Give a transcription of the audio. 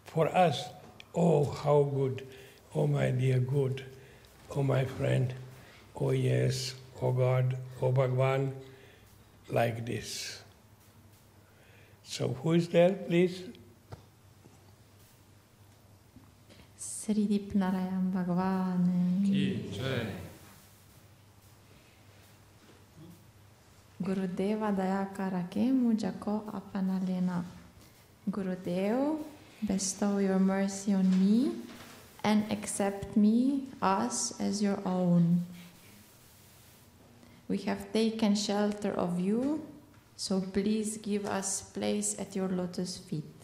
for us, oh, how good, oh, my dear good, oh, my friend, oh, yes, oh, God, oh, Bhagwan, like this. So who is there, please? Sridip Narayan Bhagwan Ki Jai. Gurudeva Dayakara ke mujhko apana lena. Gurudev, bestow your mercy on me and accept me, us, as your own. We have taken shelter of you, so please give us place at your lotus feet.